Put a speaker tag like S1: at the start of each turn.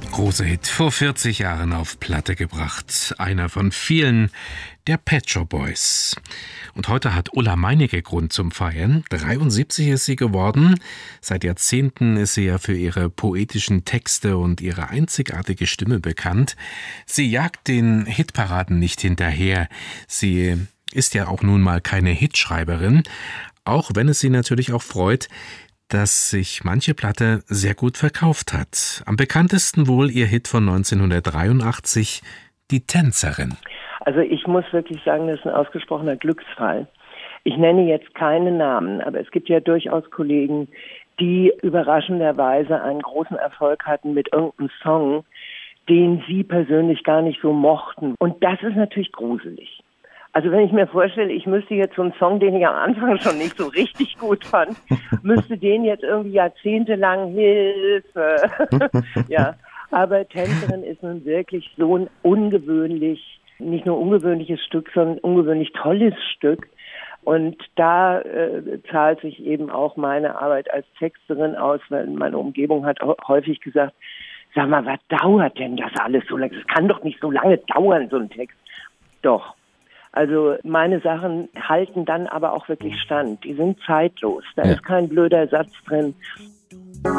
S1: Großer Hit, vor 40 Jahren auf Platte gebracht. Einer von vielen, der Pet Shop Boys. Und heute hat Ulla Meinecke Grund zum Feiern. 73 ist sie geworden. Seit Jahrzehnten ist sie ja für ihre poetischen Texte und ihre einzigartige Stimme bekannt. Sie jagt den Hitparaden nicht hinterher. Sie ist ja auch nun mal keine Hitschreiberin. Auch wenn es sie natürlich auch freut, dass sich manche Platte sehr gut verkauft hat. Am bekanntesten wohl ihr Hit von 1983, Die Tänzerin.
S2: Also ich muss wirklich sagen, das ist ein ausgesprochener Glücksfall. Ich nenne jetzt keine Namen, aber es gibt ja durchaus Kollegen, die überraschenderweise einen großen Erfolg hatten mit irgendeinem Song, den sie persönlich gar nicht so mochten. Und das ist natürlich gruselig. Also wenn ich mir vorstelle, ich müsste jetzt so einen Song, den ich am Anfang schon nicht so richtig gut fand, müsste den jetzt irgendwie jahrzehntelang Hilfe. Ja, aber Tänzerin ist nun wirklich so ein ungewöhnlich, nicht nur ungewöhnliches Stück, sondern ungewöhnlich tolles Stück. Und da zahlt sich eben auch meine Arbeit als Texterin aus, weil meine Umgebung hat häufig gesagt, sag mal, was dauert denn das alles so lange? Das kann doch nicht so lange dauern, so ein Text. Doch. Also meine Sachen halten dann aber auch wirklich stand. Die sind zeitlos. Da ist kein blöder Satz drin.